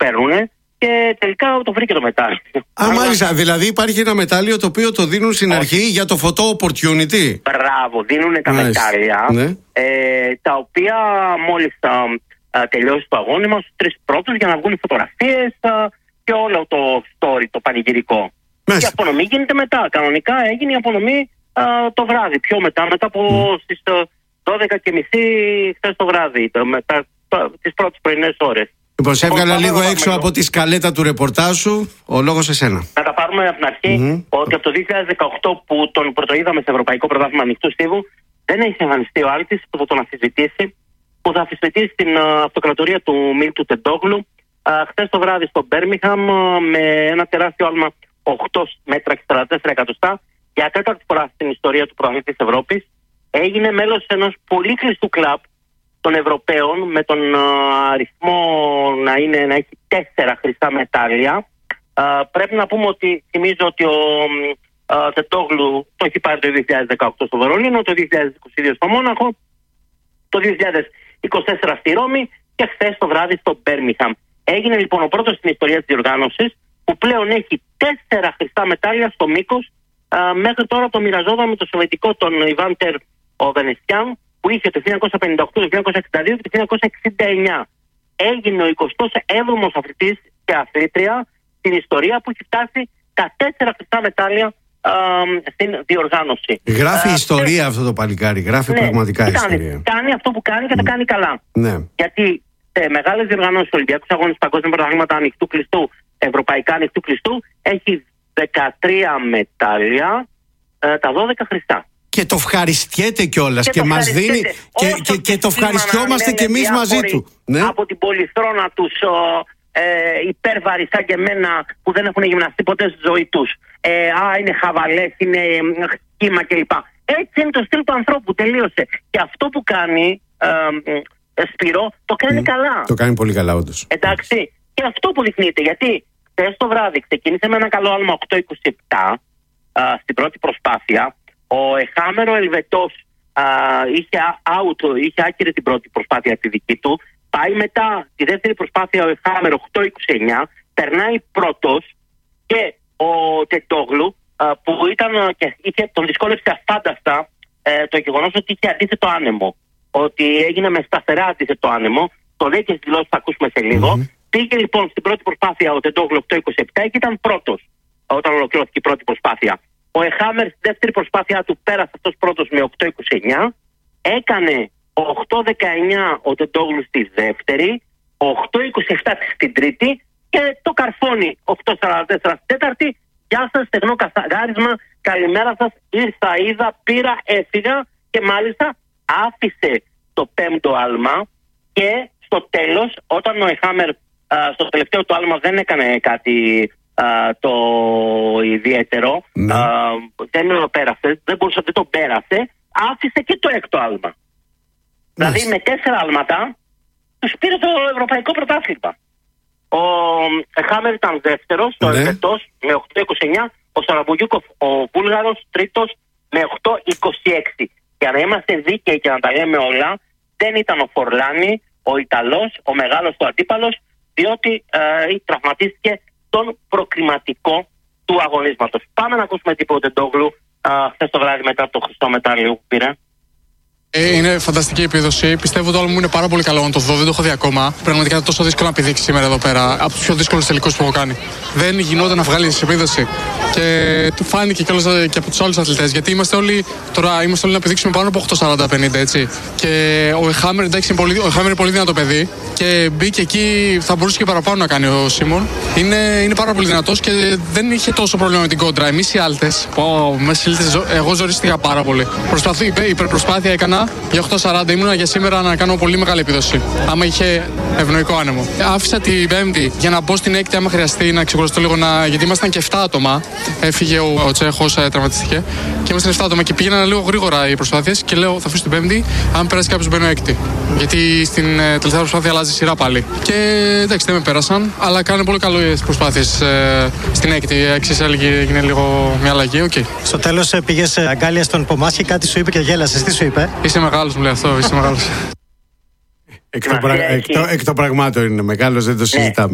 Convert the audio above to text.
παίρνουν. Και τελικά το βρήκε το μετάλλιο. Μάλιστα. Δηλαδή υπάρχει ένα μετάλλιο το οποίο το δίνουν στην αρχή για το photo opportunity. Μπράβο, δίνουν τα μετάλλια. Ναι. Τα οποία μόλις τελειώσει το αγώνισμα στους 3 πρώτους για να βγουν φωτογραφίες και όλο το story, το πανηγυρικό. Και η απονομή γίνεται μετά. Κανονικά έγινε η απονομή το βράδυ. Πιο μετά από στις 12:30 χθες το βράδυ. Μετά τις πρώτες πρωινές ώρες. Λοιπόν, σε έβγαλα λίγο έξω από τη σκαλέτα του ρεπορτάζ σου. Ο λόγος εσένα. Να τα πάρουμε από την αρχή. Ότι από το 2018 που τον πρωτοείδαμε σε Ευρωπαϊκό Πρωτάθλημα Ανοιχτού Στίβου, δεν έχει εμφανιστεί ο Άλτης που θα τον αμφισβητήσει, που θα αμφισβητήσει την αυτοκρατορία του Μίλτου Τεντόγλου. Χθες το βράδυ στο Μπέρμιγχαμ με ένα τεράστιο άλμα 8 μέτρα και 44 εκατοστά, για τέταρτη φορά στην ιστορία του πρωταθλητή της Ευρώπης, έγινε μέλος ενός πολύ κλειστού κλαμπ των Ευρωπαίων, με τον αριθμό να έχει 4 χρυσά μετάλλια. Πρέπει να πούμε ότι θυμίζω ότι ο Τεντόγλου το έχει πάρει το 2018 στο Βερολίνο, το 2022 στο Μόναχο, το 2024 στη Ρώμη και χθες το βράδυ στο Μπέρμιγχαμ. Έγινε λοιπόν ο πρώτος στην ιστορία της διοργάνωσης που πλέον έχει 4 χρυσά μετάλλια στο μήκος. Μέχρι τώρα το μοιραζόταν με το σοβιετικό τον Ιβάν Τερ ο Βενεστιάν, που είχε το 1958, το 1962 και το 1969. Έγινε ο 27ος αθλητής και αθλήτρια στην ιστορία που έχει φτάσει τα 4 χρυσά μετάλλια στην διοργάνωση. Γράφει ιστορία αυτό το παλικάρι, γράφει πραγματικά ιστορία. Κάνει αυτό που κάνει και τα κάνει καλά. Ναι. Γιατί σε μεγάλες διοργανώσεις, Ολυμπιακούς Αγώνες, παγκόσμια πρωταθλήματα ανοιχτού κλειστού, ευρωπαϊκά ανοιχτού κλειστού, έχει 13 μετάλλια, τα 12 χρυσά. Και το ευχαριστιέται κιόλας και μας δίνει και το ευχαριστιόμαστε κι εμείς μαζί του. Ναι. Από την πολυθρόνα τους υπέρβαροι σαν και εμένα που δεν έχουν γυμναστεί ποτέ στη ζωή τους. Είναι χαβαλές, είναι κύμα κλπ. Έτσι είναι το στυλ του ανθρώπου, τελείωσε. Και αυτό που κάνει Σπύρο, το κάνει καλά. Το κάνει πολύ καλά όντως. Εντάξει. Και αυτό που δείχνεται, γιατί χθες το βράδυ ξεκίνησε με ένα καλό άλμα 8:27 στην πρώτη προσπάθεια. Ο Εχάμερο Ελβετός είχε άκυρη την πρώτη προσπάθεια τη δική του. Πάει μετά τη δεύτερη προσπάθεια ο Εχάμερο 8:29, περνάει πρώτος και ο Τεντόγλου που τον δυσκόλεψε αφάνταστα το γεγονός ότι είχε αντίθετο άνεμο. Ότι έγινε με σταθερά αντίθετο άνεμο. Το λέει και στις δηλώσεις που θα ακούσουμε σε λίγο. Πήγε λοιπόν στην πρώτη προσπάθεια ο Τεντόγλου 8:27 και ήταν πρώτος όταν ολοκληρώθηκε η πρώτη προσπάθεια. Ο Εχάμερ στη δεύτερη προσπάθεια του πέρασε αυτός πρώτος με 8:29. Έκανε 8:19 ο Τεντόγλου στη δεύτερη, 8:27 στην τρίτη και το καρφώνει 8:44 στη τέταρτη. Γεια σας, στεγνό καθάρισμα, καλημέρα σας, ήρθα, είδα, πήρα, έφυγα και μάλιστα άφησε το 5ο άλμα και στο τέλος, όταν ο Εχάμερ στο τελευταίο του άλμα δεν έκανε κάτι το ιδιαίτερο, δεν πέρασε, δεν το πέρασε, άφησε και το 6ο άλμα. Δηλαδή με 4 άλματα τους πήρε το Ευρωπαϊκό Πρωτάθλημα. Ο Εχάμερ ήταν δεύτερος, ο Ελβετός με 8:29, ο Σαραμπουγιούκοφ ο Βούλγαρος τρίτος με 8:26. Για να είμαστε δίκαιοι και να τα λέμε όλα, δεν ήταν ο Φορλάνη, ο Ιταλός, ο μεγάλος του αντίπαλος, διότι τραυματίστηκε τον προκριματικό του αγωνίσματος. Πάμε να ακούσουμε τι είπε ο Τεντόγλου χθες το βράδυ μετά το χρυσό μετάλλιο που πήρε. Είναι φανταστική επίδοση. Πιστεύω το άλμα μου είναι πάρα πολύ καλό να το δω. Δεν το έχω δει ακόμα. Πραγματικά είναι τόσο δύσκολο να πηδήξει σήμερα εδώ πέρα. Από τους πιο δύσκολους τελικούς που έχω κάνει. Δεν γινόταν να βγάλει επίδοση. Και του φάνηκε κιόλας και από τους άλλους αθλητές. Γιατί είμαστε όλοι να πηδήξουμε πάνω από 8:40-50, έτσι. Και ο Εχάμερ, εντάξει, είναι πολύ δυνατό παιδί. Και μπήκε εκεί, θα μπορούσε και παραπάνω να κάνει ο Σίμον. Είναι πάρα πολύ δυνατός και δεν είχε τόσο πρόβλημα με την κόντρα. Εμείς οι Άλτες, εγώ ζορίστηκα πάρα πολύ. Υπερπροσπάθεια έκανα. Για 8:40 ήμουνα για σήμερα να κάνω πολύ μεγάλη επίδοση. Άμα είχε ευνοϊκό άνεμο. Άφησα την Πέμπτη για να μπω στην έκτη, άμα χρειαστεί να ξεκουραστώ λίγο. Γιατί ήμασταν και 7 άτομα. Έφυγε ο Τσέχος, τραυματίστηκε. Και ήμασταν 7 άτομα και πήγαιναν λίγο γρήγορα οι προσπάθειες. Και λέω, θα αφήσω την Πέμπτη. Αν περάσει κάποιος, μπαίνω έκτη. Γιατί στην τελευταία προσπάθεια αλλάζει σειρά πάλι. Και εντάξει, δεν με πέρασαν. Αλλά κάνανε πολύ καλές προσπάθειες στην έκτη. Εξής έγινε λίγο μια αλλαγή. Okay. Στο τέλος πήγες αγκάλια στον Πομάσχη, κάτι σου είπε και γέλασες. Τι σου είπε? Είσαι μεγάλος, μου λέει αυτό, είσαι μεγάλος. Εκ των πραγμάτων είναι μεγάλος, δεν το συζητάμε.